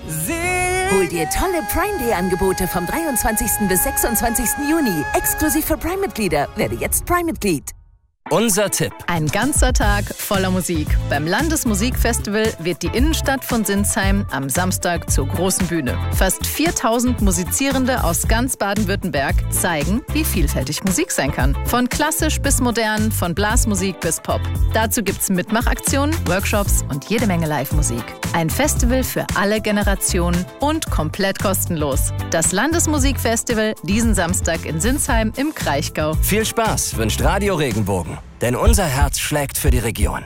Hol dir tolle Prime Day Angebote vom 23. bis 26. Juni. Exklusiv für Prime-Mitglieder. Werde jetzt Prime-Mitglied. Unser Tipp. Ein ganzer Tag voller Musik. Beim Landesmusikfestival wird die Innenstadt von Sinsheim am Samstag zur großen Bühne. Fast 4000 Musizierende aus ganz Baden-Württemberg zeigen, wie vielfältig Musik sein kann. Von klassisch bis modern, von Blasmusik bis Pop. Dazu gibt's Mitmachaktionen, Workshops und jede Menge Live-Musik. Ein Festival für alle Generationen und komplett kostenlos. Das Landesmusikfestival diesen Samstag in Sinsheim im Kraichgau. Viel Spaß wünscht Radio Regenbogen. Denn unser Herz schlägt für die Region.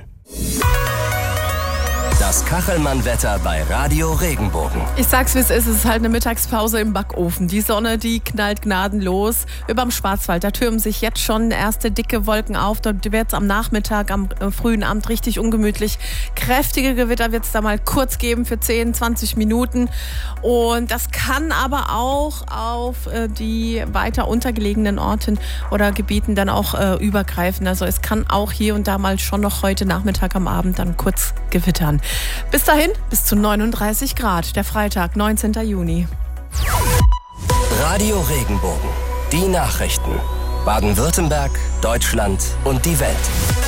Das Kachelmann-Wetter bei Radio Regenbogen. Ich sag's, wie es ist halt eine Mittagspause im Backofen. Die Sonne, die knallt gnadenlos. Überm Schwarzwald, da türmen sich jetzt schon erste dicke Wolken auf. Dort wird's am Nachmittag, am frühen Abend richtig ungemütlich. Kräftige Gewitter wird's da mal kurz geben für 10, 20 Minuten. Und das kann aber auch auf die weiter untergelegenen Orten oder Gebieten dann auch übergreifen. Also es kann auch hier und da mal schon noch heute Nachmittag am Abend dann kurz gewittern. Bis dahin, bis zu 39 Grad, der Freitag, 19. Juni. Radio Regenbogen, die Nachrichten. Baden-Württemberg, Deutschland und die Welt.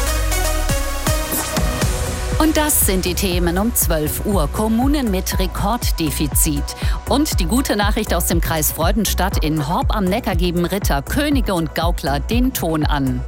Und das sind die Themen um 12 Uhr. Kommunen mit Rekorddefizit. Und die gute Nachricht aus dem Kreis Freudenstadt: In Horb am Neckar geben Ritter, Könige und Gaukler den Ton an.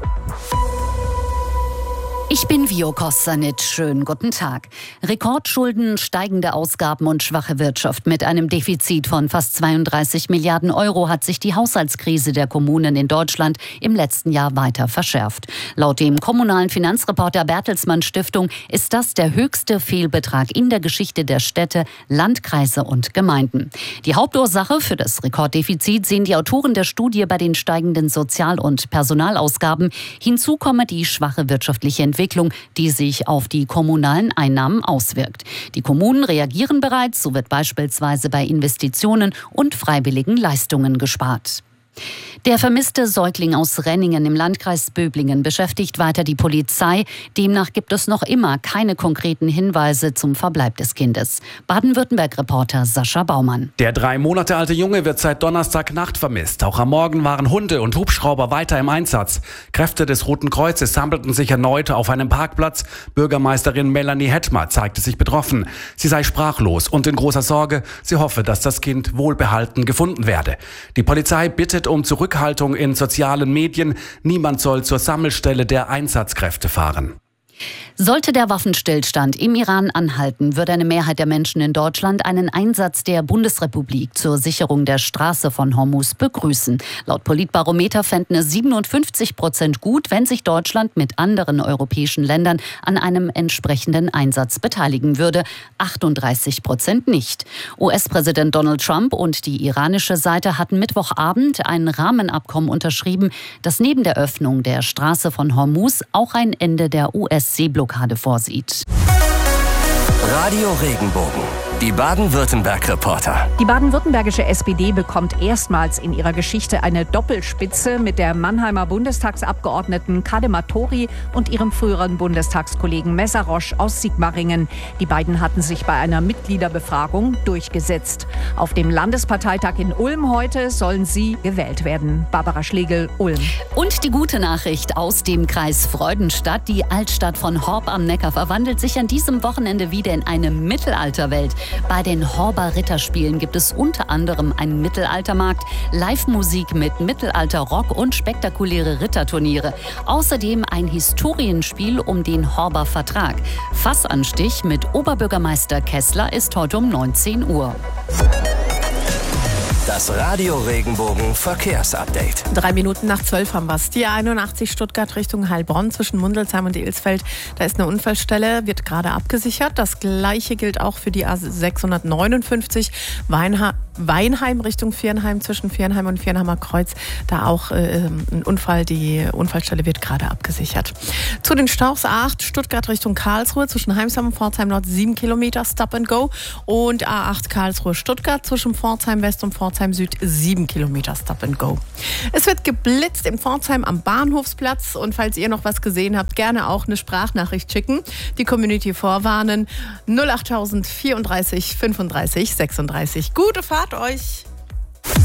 Ich bin Vio Kostanic. Schönen guten Tag. Rekordschulden, steigende Ausgaben und schwache Wirtschaft. Mit einem Defizit von fast 32 Milliarden Euro hat sich die Haushaltskrise der Kommunen in Deutschland im letzten Jahr weiter verschärft. Laut dem kommunalen Finanzreporter Bertelsmann Stiftung ist das der höchste Fehlbetrag in der Geschichte der Städte, Landkreise und Gemeinden. Die Hauptursache für das Rekorddefizit sehen die Autoren der Studie bei den steigenden Sozial- und Personalausgaben. Hinzu komme die schwache wirtschaftliche Entwicklung, die sich auf die kommunalen Einnahmen auswirkt. Die Kommunen reagieren bereits, so wird beispielsweise bei Investitionen und freiwilligen Leistungen gespart. Der vermisste Säugling aus Renningen im Landkreis Böblingen beschäftigt weiter die Polizei. Demnach gibt es noch immer keine konkreten Hinweise zum Verbleib des Kindes. Baden-Württemberg-Reporter Sascha Baumann. Der 3 Monate alte Junge wird seit Donnerstagnacht vermisst. Auch am Morgen waren Hunde und Hubschrauber weiter im Einsatz. Kräfte des Roten Kreuzes sammelten sich erneut auf einem Parkplatz. Bürgermeisterin Melanie Hettmer zeigte sich betroffen. Sie sei sprachlos und in großer Sorge. Sie hoffe, dass das Kind wohlbehalten gefunden werde. Die Polizei bittet um Zurückhaltung in sozialen Medien. Niemand soll zur Sammelstelle der Einsatzkräfte fahren. Sollte der Waffenstillstand im Iran anhalten, würde eine Mehrheit der Menschen in Deutschland einen Einsatz der Bundesrepublik zur Sicherung der Straße von Hormuz begrüßen. Laut Politbarometer fänden es 57% gut, wenn sich Deutschland mit anderen europäischen Ländern an einem entsprechenden Einsatz beteiligen würde. 38% nicht. US-Präsident Donald Trump und die iranische Seite hatten Mittwochabend ein Rahmenabkommen unterschrieben, das neben der Öffnung der Straße von Hormuz auch ein Ende der US-Seeblockade vorsieht. Radio Regenbogen, die Baden-Württemberg-Reporter. Die baden-württembergische SPD bekommt erstmals in ihrer Geschichte eine Doppelspitze mit der Mannheimer Bundestagsabgeordneten Kadema Tori und ihrem früheren Bundestagskollegen Meszaros aus Sigmaringen. Die beiden hatten sich bei einer Mitgliederbefragung durchgesetzt. Auf dem Landesparteitag in Ulm heute sollen sie gewählt werden. Barbara Schlegel, Ulm. Und die gute Nachricht aus dem Kreis Freudenstadt: Die Altstadt von Horb am Neckar verwandelt sich an diesem Wochenende wieder in eine Mittelalterwelt. Bei den Horber Ritterspielen gibt es unter anderem einen Mittelaltermarkt, Live-Musik mit Mittelalter-Rock und spektakuläre Ritterturniere. Außerdem ein Historienspiel um den Horber Vertrag. Fassanstich mit Oberbürgermeister Kessler ist heute um 19 Uhr. Das Radio Regenbogen Verkehrsupdate. 3 Minuten nach 12 haben wir es. Die A81 Stuttgart Richtung Heilbronn zwischen Mundelsheim und Ilsfeld. Da ist eine Unfallstelle, wird gerade abgesichert. Das Gleiche gilt auch für die A659 Weinheim Richtung Viernheim, zwischen Viernheim und Viernheimer Kreuz. Da auch ein Unfall. Die Unfallstelle wird gerade abgesichert. Zu den Staus A8 Stuttgart Richtung Karlsruhe, zwischen Heimsheim und Pforzheim Nord 7 Kilometer Stop and Go. Und A8 Karlsruhe Stuttgart, zwischen Pforzheim West und Pforzheim Süd 7 Kilometer Stop and Go. Es wird geblitzt in Pforzheim am Bahnhofsplatz. Und falls ihr noch was gesehen habt, gerne auch eine Sprachnachricht schicken. Die Community vorwarnen. 08000 34 35 36. Gute Fahrt euch!